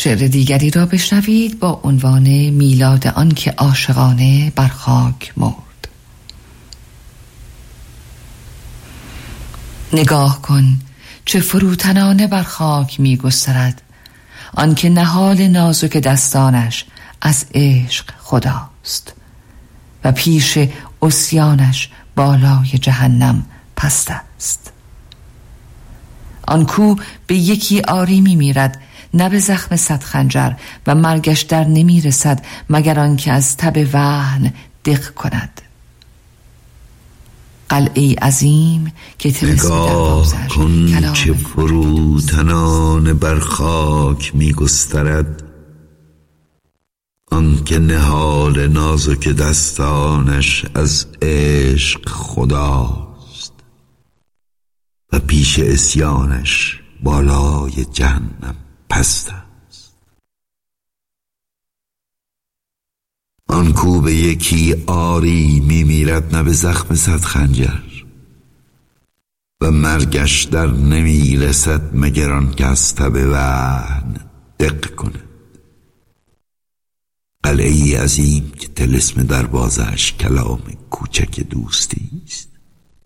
شعر دیگری را بشنوید با عنوان میلاد آن که عاشقانه بر خاک مرد. نگاه کن چه فروتنانه بر خاک می گسترد آن که نهال نازک دستانش از عشق خداست و پیش عصیانش بالای جهنم پست است. آن کو به یکی آری می میرد نه به زخم 100 خنجر و مرگش در نمی رسد مگر آن که از تب وهن دق کند. قلعه عظیم که طلسم نگاه کن چه فروتنانه بر خاک می گسترد آن که نهال نازک دستانش از عشق خداست و پیش عصیانش بالای جهنم پست است. آن کو به یکی آری می میرد نه به زخم 100 خنجر و مرگش در نمی رسد مگر آن که از تب وهن دق کند. قلعه عظیم که طلسم دروازه‌اش کلام کوچک دوستی است